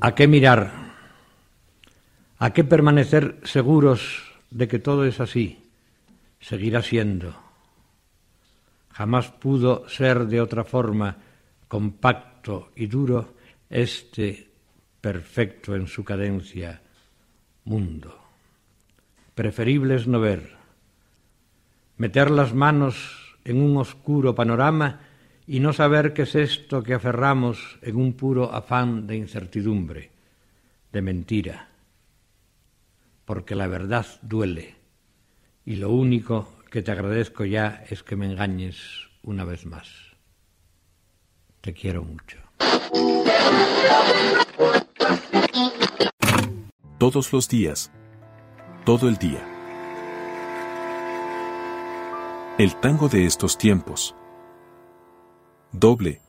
¿A qué mirar? ¿A qué permanecer seguros de que todo es así? Seguirá siendo. Jamás pudo ser de otra forma, compacto y duro, este perfecto en su cadencia mundo. Preferible es no ver, meter las manos en un oscuro panorama y no saber qué es esto que aferramos en un puro afán de incertidumbre, de mentira, porque la verdad duele y lo único que te agradezco ya es que me engañes una vez más. Te quiero mucho. Todos los días, todo el día. El tango de estos tiempos. Doble,